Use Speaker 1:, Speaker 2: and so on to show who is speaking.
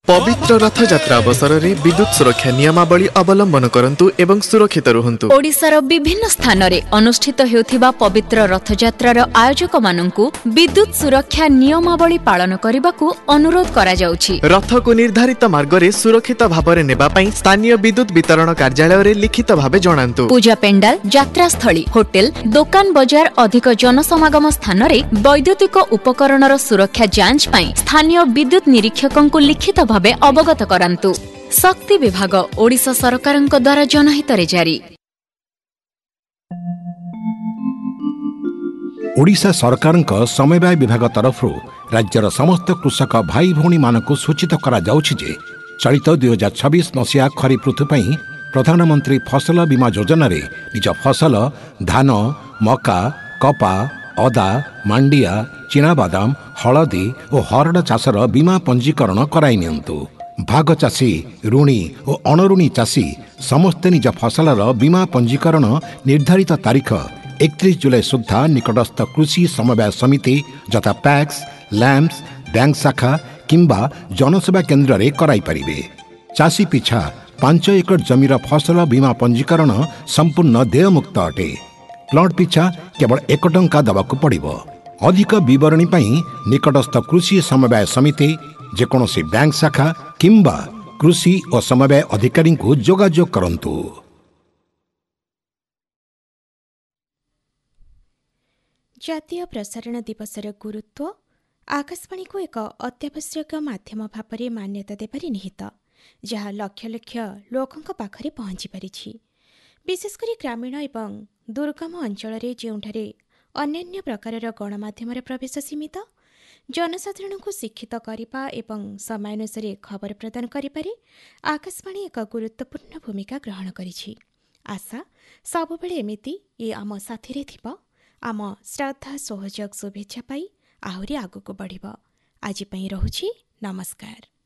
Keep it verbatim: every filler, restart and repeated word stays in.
Speaker 1: पवित्र रथ यात्रा अवसर में विद्युत सुरक्षा नियमावली अवलंबन करंतु एवं सुरक्षित रुहंतु।
Speaker 2: ओडिशार विभिन्न स्थान रे अनुष्ठित हेउथिबा पवित्र रथ यात्रार आयोजक माननकु विद्युत सुरक्षा नियमावली पालन करबाकू अनुरोध करा जाउछि।
Speaker 1: रथ को निर्धारित मार्ग रे सुरक्षित भाबरे नेबा पई स्थानीय विद्युत वितरण कार्यालय रे लिखित भाबे जणांतु।
Speaker 2: पूजा पेंडाल, यात्रा स्थली, होटेल, दुकान बजार अधिक जनसमागम स्थान रे वैद्युतिक उपकरणर सुरक्षा जांच पई स्थानीय विद्युत निरीक्षकंकु लिखित भाबे अवगत करांतु। शक्ति विभाग ओडिशा सरकारक द्वारा जनहित रे जारी।
Speaker 3: ओडिशा सरकारक समवाय विभाग तरफ राज्यर समस्त कृषक भाई भौणी मानक सूचित करा जाउछि जे चलित दुई हजार छब्बीस मसीहा खरीफ ऋतु पई प्रधानमंत्री फसल बीमा योजना रे निज फसल धान, मका, कपा, अदा, मांडिया, चिनाबादाम, हलदी और हरड़ चाषर बीमा पंजीकरण कराई नियंतु। भाग चाषी, ऋणी और अणऋणी चाषी समस्ते निज फसलर बीमा पंजीकरण निर्धारित तारीख एकतीस जुलाई सुधा निकटस्थ कृषि समवाय समिति यथा पैक्स, लैम्प्स, बैंक शाखा किंबा जनसेवा केन्द्र रे कराई परिबे। चाषी पिछा पांच एकड़ जमीर फसल बीमा पंजीकरण संपूर्ण देयमुक्त अटे। प्लॉट पिछा केवल एक टंका दबाकू पड़िबो। अधिक विवरणी पई निकटस्थ कृषि समवाय समिति जेकोसी बैंक शाखा किंबा कृषि और समवाय अधिकारी को जोगाजोग करंतु।
Speaker 4: जातीय प्रसारण दिवसर गुरुत्व आकाशवाणी को एक अत्यावश्यक माध्यम भाव मान्यता देबारे निहित, जहाँ लक्ष लक्ष लोकंक पाखरे पहुंची पारिछि। विशेषकर ग्रामीण एवं दुर्गम अंचल जोठारे अन्यान्य प्रकार गणमाध्यम प्रवेश सीमित, जनसाधारण को शिक्षित करने एवं समयानुसार खबर प्रदान करिपारे आकाशवाणी एक गुरुत्वपूर्ण भूमिका ग्रहण करिछि। आशा सबुबेले एमिति ये आम साथी थिबा। आम श्रद्धा सहयोग शुभेच्छा पाई आहुरी आगको बढ़िबा। आज पई रहुछि नमस्कार।